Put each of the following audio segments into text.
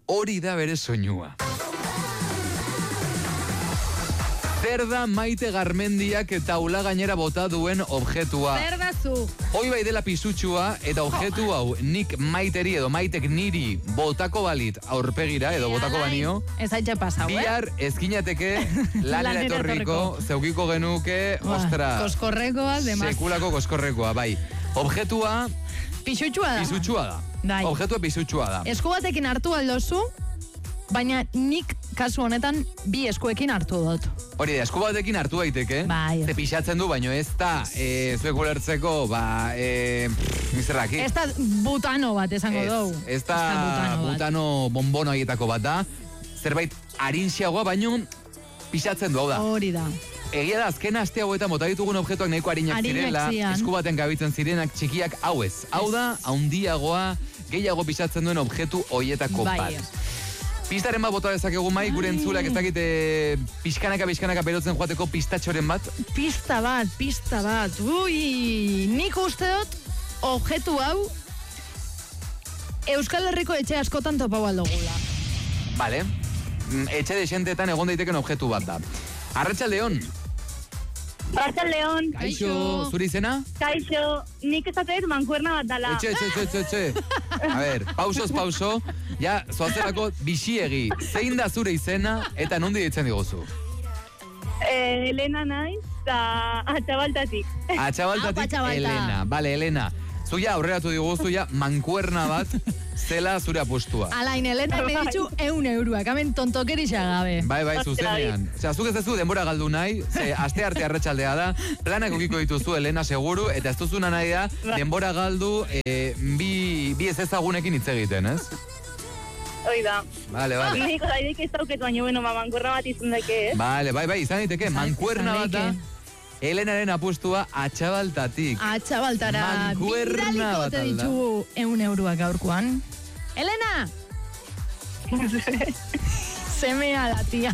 hori da bere soinua. Zer da Maite Garmendiak taula gainera bota duen objektua? Zer da zu? Hoi bai dela pisutxua, eta objektu hau nik Maiteri edo Maitek niri botako balit aurpegira edo botako banio. Ez haitxe pasau, Bihar ezkinateke lanera etorriko, zeukiko genuke, ostras. Koskorrekoa, demaz. Sekulako koskorrekoa, bai. Objektua... Pisutxua da. Pisutxua da. Bai. Objektua pisutxua da. Esku batekin hartu aldozu, baina nik kasu honetan bi eskuekin hartu dut. Hori da, esku batekin hartu daiteke. Bai. Ze pixatzen du, baina ez da, zuek ulertzeko, mizerraki. Ez da butano bat esango dugu. Ez da butano bonbono haietako bat da. Zerbait harinxiagoa, baino pixatzen du, hau da. Hori da. Egia da, azken aste hauetan bota ditugun objektuak nahiko harinak zirela, esku baten gabitzen zirenak txikiak hau ez. Hau da, haundiagoa, gehiago pixatzen duen objektu hoietako bat. Pistaren bat bota dezakegu mai, gure entzuleak ez dakite pixkanaka berotzen joateko pistatxoren bat? Pista bat. Ui, nik uste dut objektu hau Euskal Herriko etxe askotan topau aldogula. Vale. Etxe desentetan egon daiteken objektu bat da. Arratsaldeon. Arratsaldeon. Kaixo, zure izena? Kaixo, nik esatet mankuerna bat dala. Etxe. A ver, pauso. Ja, zoazelako bisiegi. Zein da zure izena eta nondi ditzen diguzu? Elena naiz, eta atxabaltatik. Atxabaltatik, Elena. Vale, Elena. Zuia aurreratu diguzu, ja, mankuerna bat zela zure apostua. Alain, Elena me ditxu 100 euroak, hamen tontokerisa gabe. Bai, zuzenean. Osea, zuk ez duzu denbora galdu nahi, ze aste arte arratsaldea da, planak ukiko dituzu, Elena, seguru, eta ez duzuna nahi da, denbora galdu, bi ez ezagunekin hitz egiten, ez? Hoi da. Vale. Nik odaidik ez dauket, baina, mankuerna bat izan dake, ez? Vale, bai, izan daiteke, mankuerna bat da. Elenaren apustua atxabaltatik. Atxabaltara. Mankuerna bat alda. Ditugu 100 euroak gaurkoan. Elena! Semea la tia.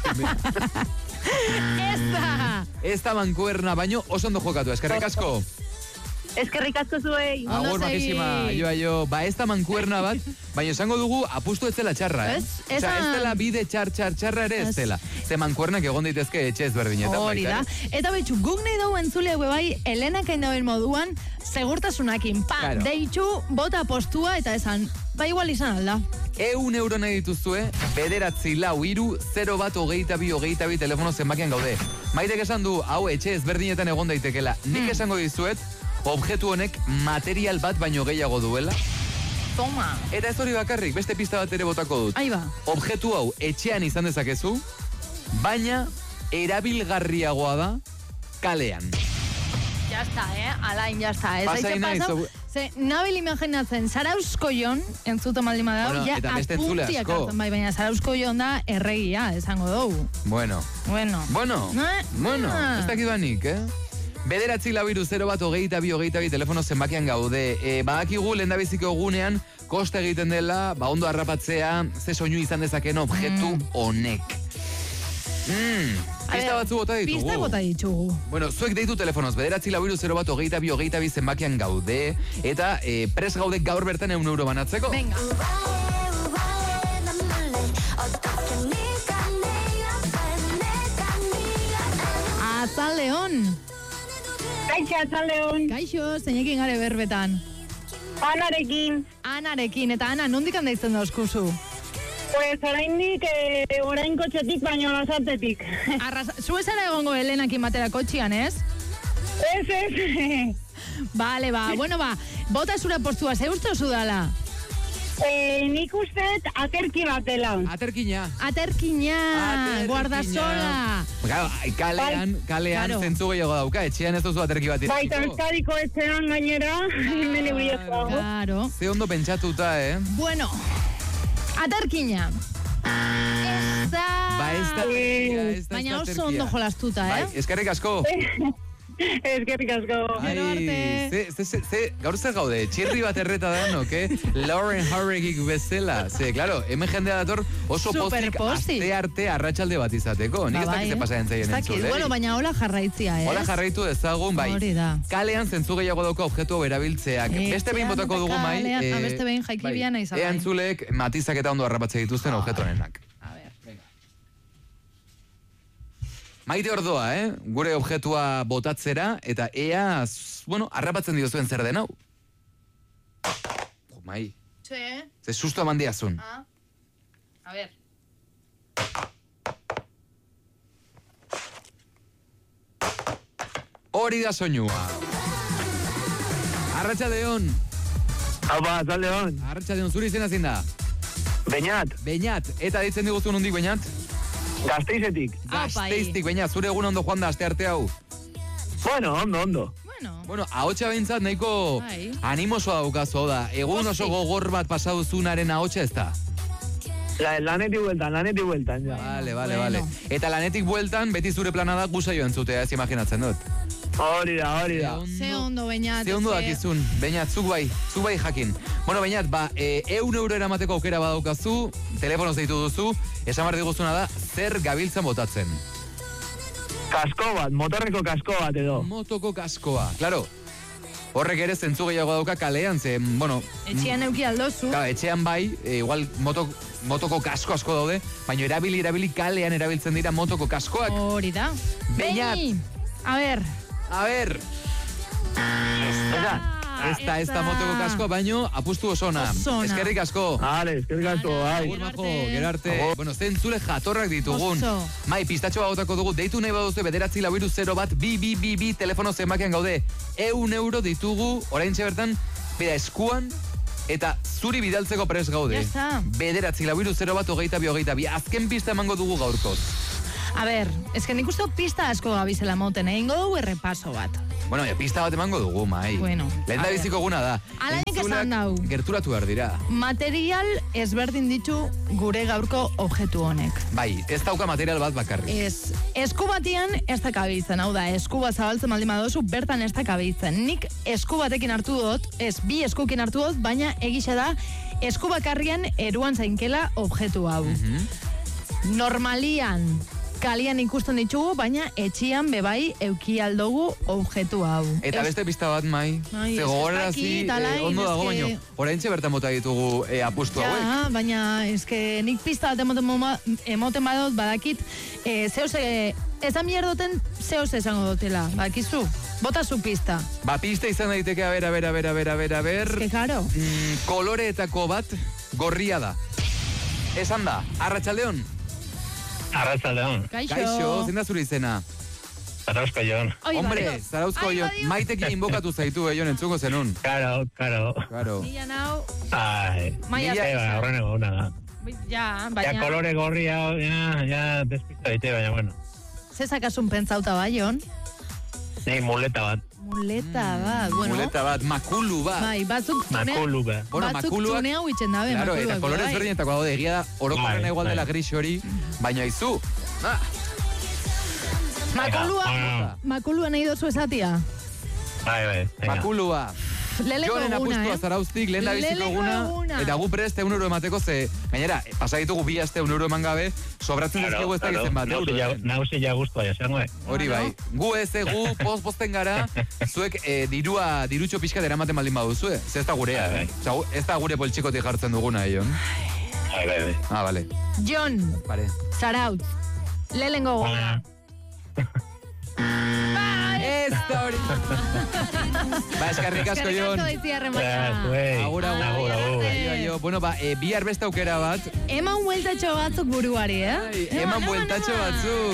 Ez da mankuerna, baino oso ondo jokatu, eskerrik asko. Eskerrik asko zuei. Agur, makisima, aio. Ba, ez da mankuerna bat, baina esango dugu apustu ez dela txarra, eh? Ez dela bide txarra ere ez dela. Ze mankuernak egon daitezke etxe ezberdinetan. Hori da. Eta betxu, guk nahi dugu entzule bai, Elena kain dauen moduan, segurtasunakin. Deitxu, bota postua eta esan, igual izan alda. 100 euro nahi dituzue, 9-4-0-1-22-22 telefono zenbakian gaude. Maitek esan du, hau etxe ezberdinetan egon daitekela. Nik esango dizuet, objektu honek material bat baino gehiago duela. Toma. Eta ez hori bakarrik, beste pista bat ere botako dut. Aiba. Objektu hau etxean izan dezakezu, baina erabilgarriagoa da kalean. Ya está, Alain, ya está. Pasai nahi, ze nabil imaginatzen, Zarauzko jon, entzuten baldin badau, ja apuntiak hartzen bai, baina Zarauzko jon da erregia, esango dugu. Bueno, ez dakit banik, 9-4-0-1-22-22 telefono zenbakian gaude. Badakigu lehendabiziko egunean koste egiten dela, ondo harrapatzea, ze soinu izan dezaken objektu honek. Pista batzu bota ditugu. Pista bota ditugu. Bueno, zuek deitu telefonoz, 9-4-0-1-22-22 zenbakian gaude, eta pres gaude gaur bertan 100 euro banatzeko. Venga. Atzaldeon. Kaixo, atzaldeon. Kaixo, zeinekin gare berbetan. Anarekin, eta Ana, nondik handaizten dauzkuzu? Pues orain kotxetik, baino lasartetik. Zu esara egongo Elenakin batera kotxian, ez? Ez. Vale, bueno, bota zura postua, ze uste osu dala? Nik usteet aterki batela. Aterkina, guardasola. Kalean zentzu gehiago dauka, etxean ez duzu aterki bat irekiko. Baita Euskadiko etxean gainera, mene briozko. Claro. Ze ondo pentsatuta, Bueno, aterkina. Ez da. Baina oso ondo jolastuta, Eskerrik asko. Eskerrik asko. Gero arte. Gaur zer gaude, txirri bat erreta da, no, Lauren Harregik bezala. Claro, hemen jendea dator oso pozik aste arte arratsalde bat izateko. Nik ez dakit ze pasatzen zaien entzule. Bueno, baina hola jarraitzia, Hola jarraitu ezagun, bai. Kalean zentzu gehiago dauka objektu erabiltzeak. Beste behin botako dugu, mai. Beste behin jaikibian aiza, bai. Eantzulek matizak eta ondo harrapatze dituzten objektu honenak. Maite ordoa, gure objektua botatzera, eta ea, harrapatzen diozuen zer den hau. Mai. Ze susto eman diazun. A ver. Hori da soinua. Arratsaldeon. Haupa, arratsaldeon. Arratsaldeon, zuri izena zein da? Beñat. Beñat, eta ditzen diguzun nondik, Beñat? Gazteizetik. Gazteiztik, Beñat, zure egun ondo joan da aste arte hau? Bueno, ondo. Bueno, ahotsa behintzat nahiko animosoa daukazu da. Egun oso gogor bat pasaduzunaren ahotsa ez da? Lanetik bueltan, ja. Vale. Eta lanetik bueltan, beti zure plana da guza joan zutea, ez imaginatzen dut. Hori da. Ze ondo, Beñat. Ze ondo dakizun, Beñat, zuk bai jakin. Bueno, Beñat, 100 euro eramateko aukera badaukazu, telefonoz deitu duzu, esan behar diguzuna da, zer gabiltzan botatzen. Kasko bat, motorreko kasko bat edo. Motoko kaskoa, klaro. Horrek ere zentzu gehiago dauka kalean, ze, bueno... Etxean euki aldozu. Claro, etxean bai, igual motoko kasko asko daude, baina erabili kalean erabiltzen dira motoko kaskoak. Hori da. Beñat. A ver. Ez da motoko kaskoa, baino apustu osona. Eskerrik asko. Vale, eskerrik asko. Gero arte. Bueno, zentzule jatorrak ditugun. Mai, pistatxoa gautako dugu, deitu nahi baduzu 940 telefono zenbakian gaude. 100 euro ditugu, orain bertan, bera eskuan, eta zuri bidaltzeko pres gaude. 940 azken pista emango dugu gaurkoz. A ber, nik uste pista asko gabizela moten, egingo dugu errepaso bat. Bueno, pista bat emango dugu, mai. Lehen da biziko guna da. Alainek esan dau. Gerturatu behar dira. Material ezberdin ditu gure gaurko objektu honek. Bai, ez dauka material bat bakarrik. Ez, esku batian ez da kabitzen, hau da, esku bat zabaltzen baldin badozu, bertan ez da kabitzen. Nik esku batekin hartu dut, bi eskukin hartu dut, baina egixe da, esku bakarrian eruan zainkela objektu hau. Normalian, kalian ikusten ditugu, baina etxian bebai euki aldogu objektu hau. Eta beste pista bat, mai. Ze gogorarazi, ondo dago, baino. Oraintxe bertan bota ditugu apustu hauek. Ja, baina nik pista bat emoten badot, badakit, ezan mierdoten zehoz esango dutela, badakizu? Bota zu pista. Pista izan daiteke, a ber. Eske, karo. Koloreetako bat gorria da. Esan da, arratsaldeon. Arratsaldeon. Kaixo, zein da zure izena? Zarauzko Jon. Hombre, Zarauzko Jon. Maitekin inbokatu zaitu, Jon, entzuko zenun. Karo. Mila nau. Horren egona da. Ja, baina... Ja, kolore gorria, ja, despista daite, baina, bueno. Zezakasun pentsauta bai, Jon? Nei, muleta bat. Muleta bat, makulu bat. Bai, batzuk tunea huitzen dabe. Claro, eta kolorez berdinetako dago, egia da, orokorren igual dela gris hori, baina izu. Makulua nahi dozu esatia? Bai. Makulua. Jonen apustua Zarauztik, lehen da biziko eguna, eta gu preste 1 euro emateko, ze, gainera, pasaditugu 2 aste 1 euro eman gabe, sobratzen dizkigu ez da gizen bat. Nauzi ja guztua, jasango, Hori bai. Gu gu posten gara, zuek dirutxo pixka deramaten baldin baduzu, ze ez da gurea, ez da gure poltsikotik jartzen duguna, Jon. Bai. Bale. Jon, Zarautz, lehengo gona. Ez da hori. Eskarrik asko, Jon. Agur. Bueno, bihar beste aukera bat. Eman bueltatxo batzuk buruari, Eman bueltatxo batzuk.